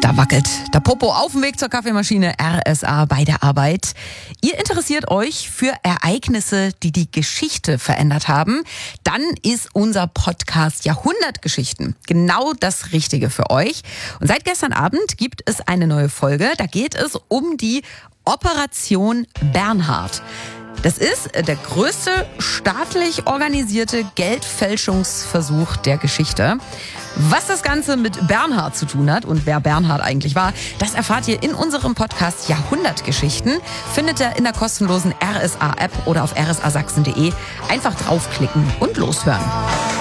Da wackelt der Popo auf dem Weg zur Kaffeemaschine, RSA bei der Arbeit. Ihr interessiert euch für Ereignisse, die die Geschichte verändert haben? Dann ist unser Podcast Jahrhundertgeschichten genau das Richtige für euch. Und seit gestern Abend gibt es eine neue Folge. Da geht es um die Operation Bernhard. Das ist der größte staatlich organisierte Geldfälschungsversuch der Geschichte. Was das Ganze mit Bernhard zu tun hat und wer Bernhard eigentlich war, das erfahrt ihr in unserem Podcast Jahrhundertgeschichten. Findet ihr in der kostenlosen RSA-App oder auf rsasachsen.de. Einfach draufklicken und loshören.